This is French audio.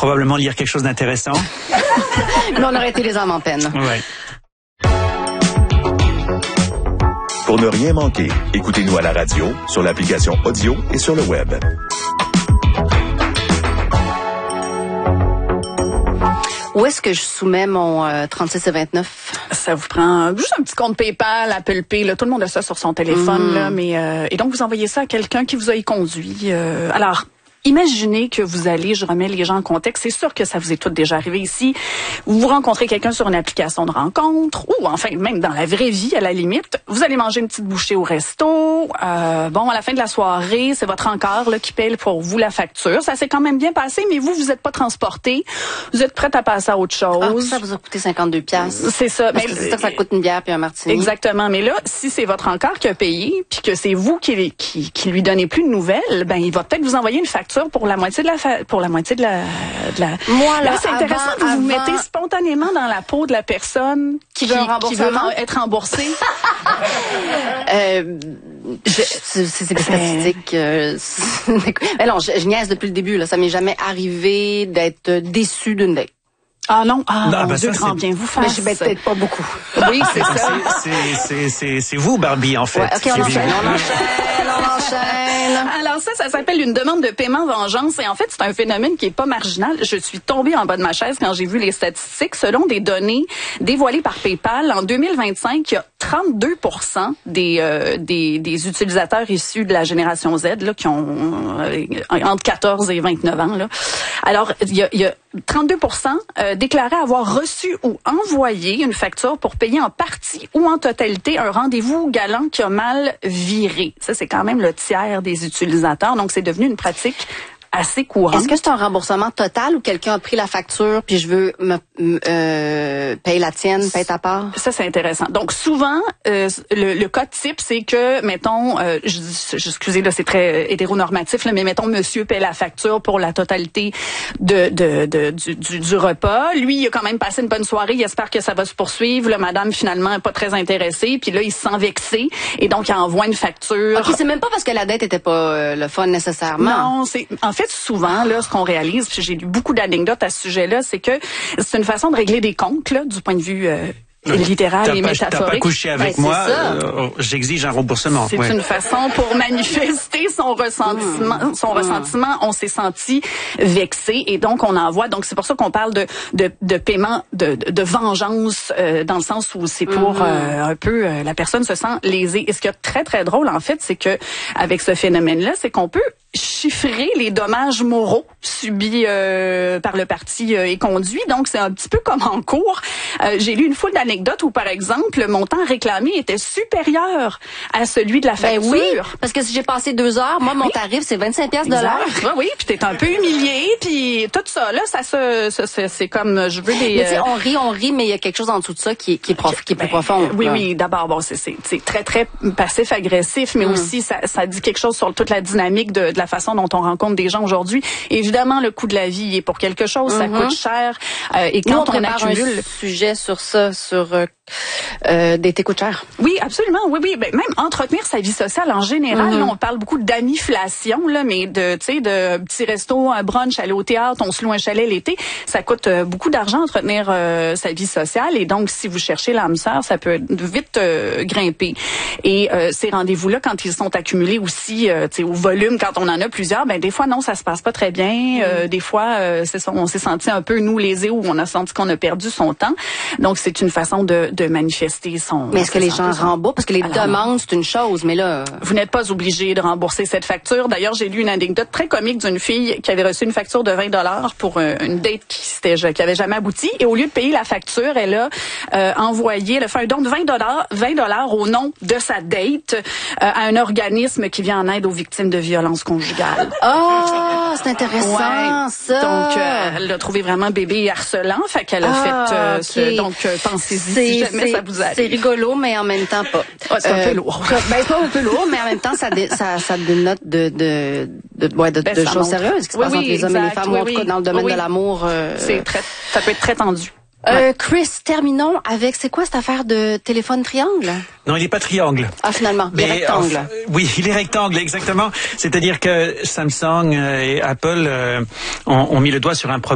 probablement lire quelque chose d'intéressant. Mais on aurait été les âmes en peine. Ouais. Pour ne rien manquer, écoutez-nous à la radio, sur l'application audio et sur le web. Où est-ce que je soumets mon 36 et 29? Ça vous prend juste un petit compte PayPal, Apple Pay, là, tout le monde a ça sur son téléphone, là, mais et donc vous envoyez ça à quelqu'un qui vous a conduit. Alors, imaginez que vous allez, je remets les gens en contexte, c'est sûr que ça vous est tout déjà arrivé ici. Vous rencontrez quelqu'un sur une application de rencontre, ou enfin même dans la vraie vie à la limite. Vous allez manger une petite bouchée au resto. Bon, à la fin de la soirée, c'est votre encart là, qui paye pour vous la facture. Ça s'est quand même bien passé, mais vous n'êtes pas transporté. Vous êtes prête à passer à autre chose. Ça vous a coûté 52 $. C'est ça. Parce que c'est ça que ça coûte une bière puis un martini. Exactement. Mais là, si c'est votre encart qui a payé, puis que c'est vous qui lui donnez plus de nouvelles, ben il va peut-être vous envoyer une facture pour la moitié de la Moi là, c'est intéressant que vous vous mettez spontanément dans la peau de la personne qui veut être remboursée. C'est des statistiques. Mais non, je niaise depuis le début là, ça m'est jamais arrivé d'être déçu d'une date. Ah non, mon ben Dieu, grand bien vous fasse. Mais peut-être pas beaucoup. Oui, c'est ça. C'est vous, Barbie, en fait. Ouais, OK, on enchaîne. Alors ça s'appelle une demande de paiement vengeance. Et en fait, c'est un phénomène qui est pas marginal. Je suis tombée en bas de ma chaise quand j'ai vu les statistiques. Selon des données dévoilées par PayPal, en 2025, il y a 32% des utilisateurs issus de la génération Z là, qui ont entre 14 et 29 ans. Là. Alors, il y a 32% déclaraient avoir reçu ou envoyé une facture pour payer en partie ou en totalité un rendez-vous galant qui a mal viré. Ça, c'est quand même le tiers des utilisateurs. Donc, c'est devenu une pratique assez courante. Est-ce que c'est un remboursement total ou quelqu'un a pris la facture puis je veux payer la tienne, paye ta part? Ça, c'est intéressant. Donc, souvent, le cas type, c'est que, mettons, excusez, là, c'est très hétéronormatif, là, mais mettons, monsieur paie la facture pour la totalité du repas. Lui, il a quand même passé une bonne soirée. Il espère que ça va se poursuivre. La madame, finalement, n'est pas très intéressée. Puis là, il se sent vexé. Et donc, il envoie une facture. OK, c'est même pas parce que la dette était pas le fun nécessairement. Non, en fait, souvent, là, ce qu'on réalise, puis j'ai lu beaucoup d'anecdotes à ce sujet-là, c'est que c'est une façon de régler des comptes, là, du point de vue littéral et métaphorique. T'as pas couché avec moi, j'exige un remboursement. C'est une façon pour manifester son ressentiment. On s'est senti vexé et donc on envoie. Donc c'est pour ça qu'on parle de paiement de vengeance dans le sens où c'est pour un peu la personne se sent lésée. Et ce qui est très très drôle en fait, c'est que avec ce phénomène-là, c'est qu'on peut chiffrer les dommages moraux subis par le parti et conduit. Donc c'est un petit peu comme en cours. J'ai lu une foule d'anecdotes où, par exemple, le montant réclamé était supérieur à celui de la facture. Ben oui, parce que si j'ai passé 2 heures, moi, mon tarif, c'est 25 $. Oui, puis t'es un peu humilié, puis tout ça, là, c'est comme, je veux des... Mais tu sais, on rit, mais il y a quelque chose en dessous de ça qui est plus profond. Oui, d'abord, bon, c'est très, très passif-agressif, mais aussi, ça dit quelque chose sur toute la dynamique de la façon dont on rencontre des gens aujourd'hui. Évidemment, le coût de la vie est pour quelque chose, ça coûte cher, et quand on accumule... un sujet sur ça, sur d'été coûte cher. Oui, absolument. Oui. Ben, même entretenir sa vie sociale en général. Là, on parle beaucoup d'amiflation, là, mais de petits restos, un brunch, aller au théâtre, on se loue un chalet l'été. Ça coûte beaucoup d'argent entretenir sa vie sociale. Et donc, si vous cherchez l'âme sœur, ça peut vite grimper. Et ces rendez-vous-là, quand ils sont accumulés aussi, au volume, quand on en a plusieurs, ben des fois, non, ça se passe pas très bien. Des fois, on s'est senti un peu, nous, lésés, ou on a senti qu'on a perdu son temps. Donc, c'est une façon de manifester son... Mais est-ce que les gens remboursent? Parce que les demandes, c'est une chose, mais là... Vous n'êtes pas obligé de rembourser cette facture. D'ailleurs, j'ai lu une anecdote très comique d'une fille qui avait reçu une facture de 20 $ pour une date qui avait jamais abouti. Et au lieu de payer la facture, elle a elle a fait un don de 20 $ au nom de sa date à un organisme qui vient en aide aux victimes de violences conjugales. Oh, c'est intéressant, ça! Donc, elle a trouvé vraiment bébé harcelant. Fait qu'elle a fait... Donc, pensez-y si jamais ça vous arrive. C'est rigolo, mais en même temps pas. C'est un peu lourd. C'est pas un peu lourd, mais en même temps, ça dénote de choses sérieuses qui se passent entre les hommes et les femmes, ou en tout cas dans le domaine de l'amour. Ça peut être très tendu. Chris, terminons avec, c'est quoi cette affaire de téléphone triangle? Non, il n'est pas triangle. Ah, finalement, il est rectangle. Oui, il est rectangle, exactement. C'est-à-dire que Samsung et Apple ont mis le doigt sur un problème.